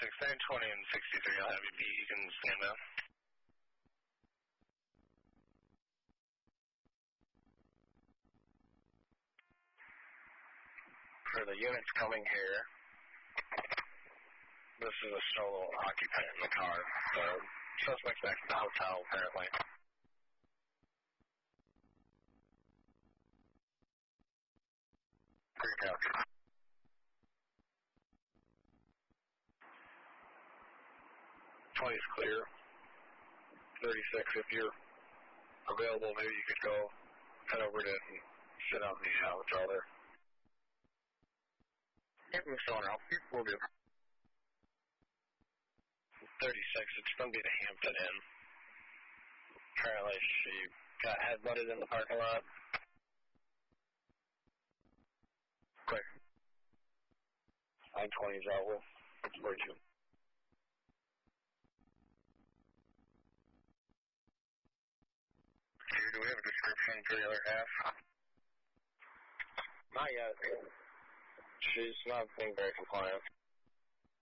20 and 63, I'll have you beat. You can stand down. For the units coming here, this is a solo occupant in the car. The suspect's back at the hotel, apparently. Creek out. 20 is clear. 36, if you're available, maybe you could go head over to it and sit on the hotel there. Yep, I'm still around. We'll do. 36, it's going to be the Hampton Inn. Apparently she got headbutted in the parking lot. Quick. 920 is out with. Where'd you? Do we have a description for the other half? Not yet. She's not being very compliant.